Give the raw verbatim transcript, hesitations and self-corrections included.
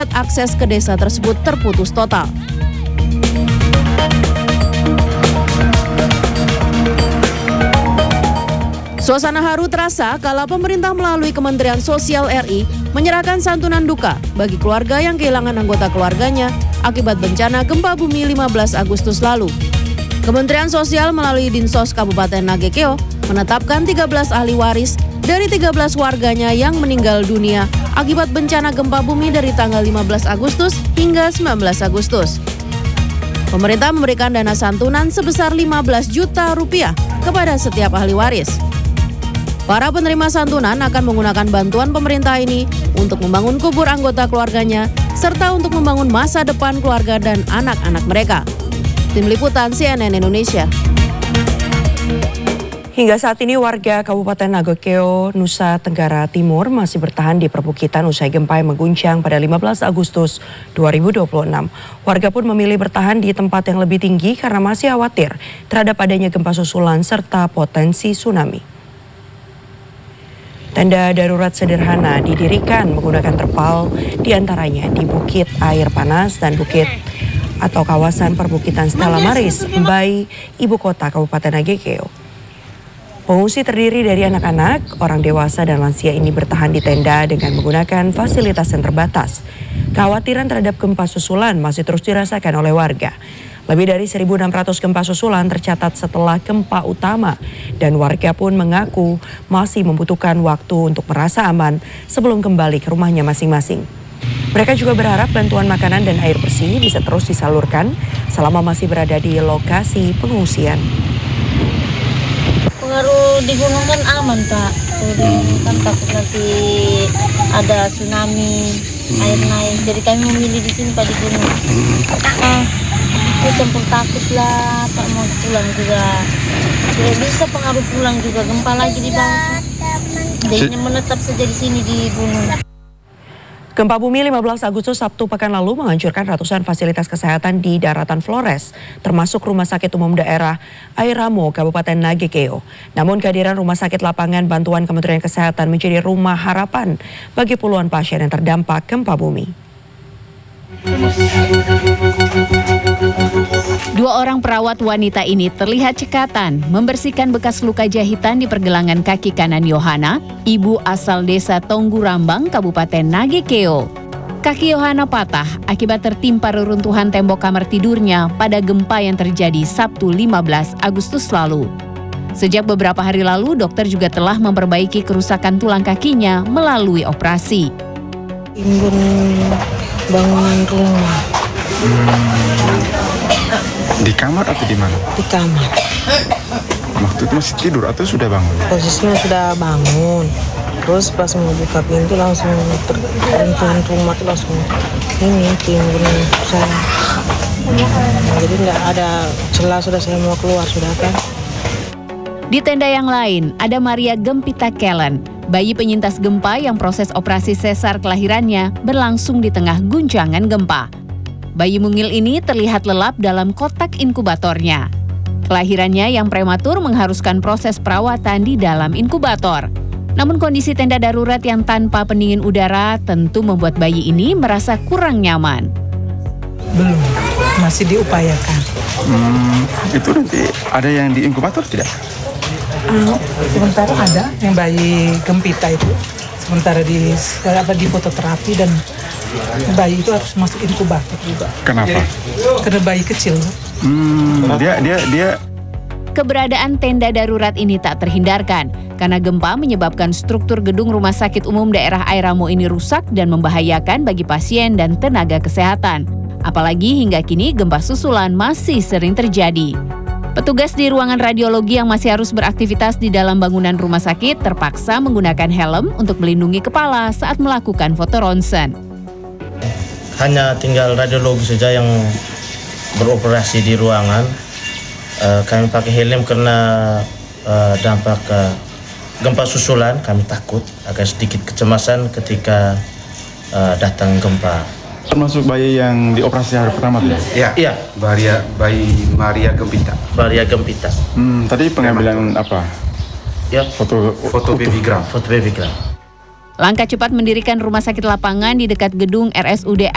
akses ke desa tersebut terputus total. Suasana haru terasa kala pemerintah melalui Kementerian Sosial R I menyerahkan santunan duka bagi keluarga yang kehilangan anggota keluarganya akibat bencana gempa bumi lima belas Agustus lalu. Kementerian Sosial melalui Dinsos Kabupaten Nagekeo menetapkan tiga belas ahli waris dari tiga belas warganya yang meninggal dunia akibat bencana gempa bumi dari tanggal lima belas Agustus hingga sembilan belas Agustus. Pemerintah memberikan dana santunan sebesar lima belas juta rupiah kepada setiap ahli waris. Para penerima santunan akan menggunakan bantuan pemerintah ini untuk membangun kubur anggota keluarganya serta untuk membangun masa depan keluarga dan anak-anak mereka. Tim Liputan C N N Indonesia. Hingga saat ini warga Kabupaten Nagekeo, Nusa Tenggara Timur masih bertahan di perbukitan usai gempa yang mengguncang pada lima belas Agustus dua ribu dua puluh enam. Warga pun memilih bertahan di tempat yang lebih tinggi karena masih khawatir terhadap adanya gempa susulan serta potensi tsunami. Tenda darurat sederhana didirikan menggunakan terpal diantaranya di Bukit Air Panas dan Bukit atau kawasan perbukitan Stella Maris, Mbai, ibu kota Kabupaten Nagekeo. Pengungsi terdiri dari anak-anak, orang dewasa dan lansia ini bertahan di tenda dengan menggunakan fasilitas yang terbatas. Kekhawatiran terhadap gempa susulan masih terus dirasakan oleh warga. Lebih dari seribu enam ratus gempa susulan tercatat setelah gempa utama dan warga pun mengaku masih membutuhkan waktu untuk merasa aman sebelum kembali ke rumahnya masing-masing. Mereka juga berharap bantuan makanan dan air bersih bisa terus disalurkan selama masih berada di lokasi pengungsian. Pengaruh di gunung kan aman, Pak. Kan takut nanti ada tsunami, air naik. Jadi kami memilih di sini, Pak, di gunung. Ah, ya campur takut lah, Pak, mau pulang juga. Tidak bisa pengaruh pulang juga, gempa lagi di bawah. Jadi menetap saja di sini di gunung. Gempa bumi lima belas Agustus Sabtu pekan lalu menghancurkan ratusan fasilitas kesehatan di daratan Flores, termasuk Rumah Sakit Umum Daerah Airamo, Kabupaten Nagekeo. Namun kehadiran rumah sakit lapangan bantuan Kementerian Kesehatan menjadi rumah harapan bagi puluhan pasien yang terdampak gempa bumi. Dua orang perawat wanita ini terlihat cekatan membersihkan bekas luka jahitan di pergelangan kaki kanan Yohana, ibu asal desa Tonggurambang, Kabupaten Nagekeo. Kaki Yohana patah akibat tertimpa reruntuhan tembok kamar tidurnya pada gempa yang terjadi Sabtu lima belas Agustus lalu. Sejak beberapa hari lalu, dokter juga telah memperbaiki kerusakan tulang kakinya melalui operasi. Timbun bangunan rumah. Hmm. Di kamar atau di mana? Di kamar. Waktu itu masih tidur atau sudah bangun? Posisinya sudah bangun. Terus pas mau buka pintu langsung terbenturan rumah itu langsung ini timbun saya. Hmm. Jadi nggak ada celah, sudah saya mau keluar sudah kan. Di tenda yang lain ada Maria Gempita Kellen, bayi penyintas gempa yang proses operasi sesar kelahirannya berlangsung di tengah guncangan gempa. Bayi mungil ini terlihat lelap dalam kotak inkubatornya. Kelahirannya yang prematur mengharuskan proses perawatan di dalam inkubator. Namun kondisi tenda darurat yang tanpa pendingin udara tentu membuat bayi ini merasa kurang nyaman. Belum, masih diupayakan. Hmm, itu nanti ada yang di inkubator tidak? Hmm, sementara ada yang bayi Gempita itu. Sementara di apa di fototerapi dan bayi itu harus masuk inkubator juga. Kenapa? Karena bayi kecil. Hmm, dia dia dia. Keberadaan tenda darurat ini tak terhindarkan karena gempa menyebabkan struktur gedung Rumah Sakit Umum Daerah Airamo ini rusak dan membahayakan bagi pasien dan tenaga kesehatan. Apalagi hingga kini gempa susulan masih sering terjadi. Petugas di ruangan radiologi yang masih harus beraktivitas di dalam bangunan rumah sakit terpaksa menggunakan helm untuk melindungi kepala saat melakukan foto ronsen. Hanya tinggal radiologi saja yang beroperasi di ruangan. Uh, kami pakai helm karena uh, dampak uh, gempa susulan. Kami takut agak sedikit kecemasan ketika uh, datang gempa. Termasuk bayi yang dioperasi hari pertama tuh? Ya, iya. Maria, bayi Maria Gempita. Maria Gempita. Hmm, tadi pengambilan apa? Ya, foto foto babygram. Foto babygram. Langkah cepat mendirikan rumah sakit lapangan di dekat gedung R S U D